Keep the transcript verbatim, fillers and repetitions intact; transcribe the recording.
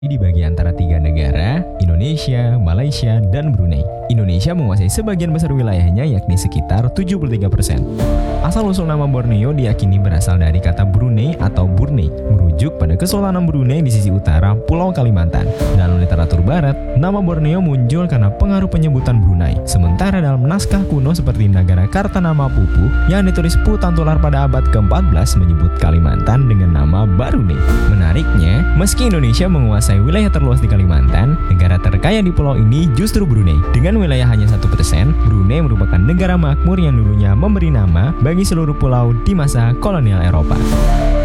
Dibagi antara tiga negara, Indonesia, Malaysia, dan Brunei. Indonesia menguasai sebagian besar wilayahnya yakni sekitar tujuh puluh tiga persen. Asal-usul nama Borneo diyakini berasal dari kata Brunei atau Burnei, merujuk pada Kesultanan Brunei di sisi utara Pulau Kalimantan. Dalam literatur barat, nama Borneo muncul karena pengaruh penyebutan Brunei. Sementara dalam naskah kuno seperti Nagara Kartanama Pupu yang ditulis Putantular pada abad keempat belas menyebut Kalimantan dengan nama Barunei. Menariknya, meski Indonesia menguasai wilayah terluas di Kalimantan, negara terkaya di pulau ini justru Brunei. Dengan wilayah hanya satu persen, Brunei merupakan negara makmur yang dulunya memberi nama bagi seluruh pulau di masa kolonial Eropa.